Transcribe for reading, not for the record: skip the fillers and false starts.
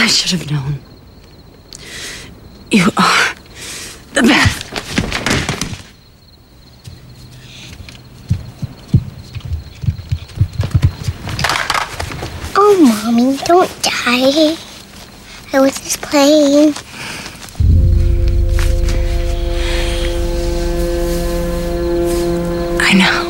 I should have known. You are the best. Oh, Mommy, don't die. I was just playing. I know.